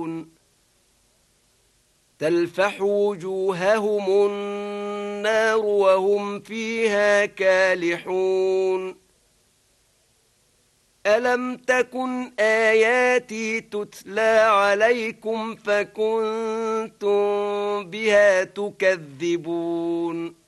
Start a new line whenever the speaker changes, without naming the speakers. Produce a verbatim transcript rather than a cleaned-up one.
تلفح وجوههم النار وهم فيها كالحون ألم تكن آياتي تتلى عليكم فكنتم بها تكذبون